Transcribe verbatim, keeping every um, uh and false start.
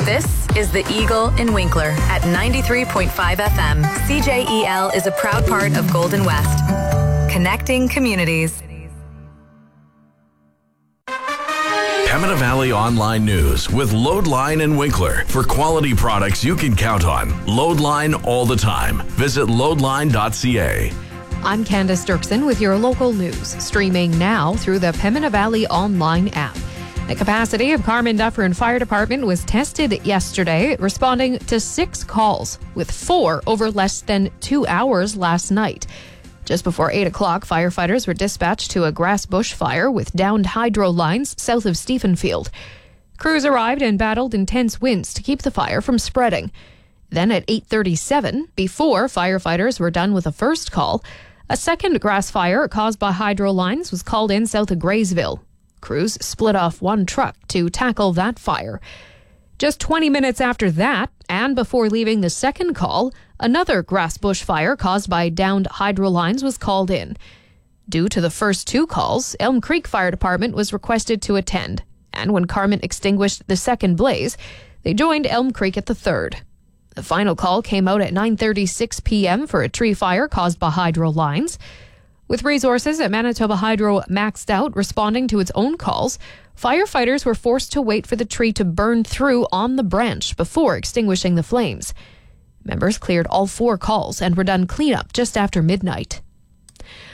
This is the Eagle in Winkler at ninety-three point five F M. C J E L is a proud part of Golden West, connecting communities. Pembina Valley Online News with Loadline and Winkler. For quality products you can count on. Loadline all the time. Visit loadline dot c a. I'm Candace Dirksen with your local news, streaming now through the Pembina Valley Online app. The capacity of Carmen Dufferin Fire Department was tested yesterday, responding to six calls, with four over less than two hours last night. Just before eight o'clock, firefighters were dispatched to a grass bush fire with downed hydro lines south of Stephenfield. Crews arrived and battled intense winds to keep the fire from spreading. Then at eight thirty-seven, before firefighters were done with the first call, a second grass fire caused by hydro lines was called in south of Graysville. Crews split off one truck to tackle that fire. Just twenty minutes after that, and before leaving the second call, another grass bush fire caused by downed hydro lines was called in. Due to the first two calls, Elm Creek Fire Department was requested to attend, and when Carmen extinguished the second blaze, they joined Elm Creek at the third. The final call came out at nine thirty-six p.m. for a tree fire caused by hydro lines. With resources at Manitoba Hydro maxed out responding to its own calls, firefighters were forced to wait for the tree to burn through on the branch before extinguishing the flames. Members cleared all four calls and were done cleanup just after midnight.